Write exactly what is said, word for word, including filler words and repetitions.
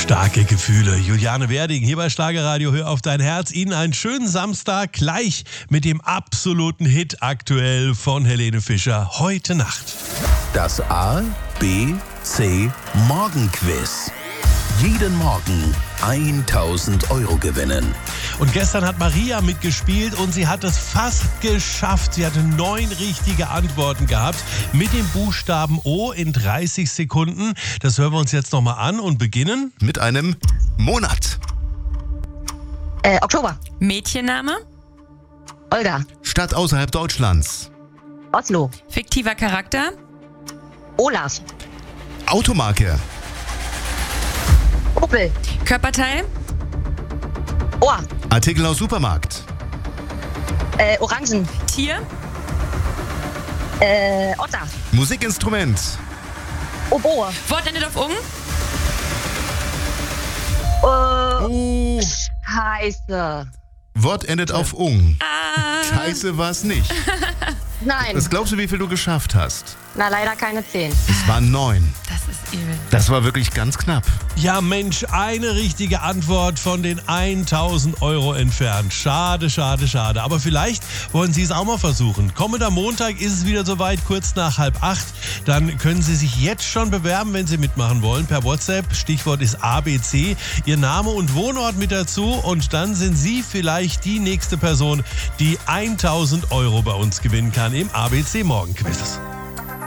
Starke Gefühle. Juliane Werding hier bei Schlagerradio. Hör auf dein Herz. Ihnen einen schönen Samstag gleich mit dem absoluten Hit aktuell von Helene Fischer. Heute Nacht. Das A, B, C Morgenquiz. Jeden Morgen tausend Euro gewinnen. Und gestern hat Maria mitgespielt und sie hat es fast geschafft. Sie hatte neun richtige Antworten gehabt mit dem Buchstaben O in dreißig Sekunden. Das hören wir uns jetzt nochmal an und beginnen mit einem Monat. Äh, Oktober. Mädchenname? Olga. Stadt außerhalb Deutschlands. Oslo. Fiktiver Charakter? Olaf. Automarke. Opel. Körperteil? Ohr. Artikel aus Supermarkt. Äh, Orangen. Tier? Äh, Otter. Musikinstrument. Oboe. Wort endet auf ung? Äh, Oh. Scheiße. Wort endet auf ung. Ah. Scheiße war's nicht. Nein. Was glaubst du, wie viel du geschafft hast? Na, leider keine zehn. Es waren neun. Das ist übel. Das war wirklich ganz knapp. Ja Mensch, eine richtige Antwort von den tausend Euro entfernt. Schade, schade, schade. Aber vielleicht wollen Sie es auch mal versuchen. Kommender Montag ist es wieder soweit, kurz nach halb acht. Dann können Sie sich jetzt schon bewerben, wenn Sie mitmachen wollen. Per WhatsApp, Stichwort ist A B C, Ihr Name und Wohnort mit dazu. Und dann sind Sie vielleicht die nächste Person, die tausend Euro bei uns gewinnen kann im A B C Morgenquiz.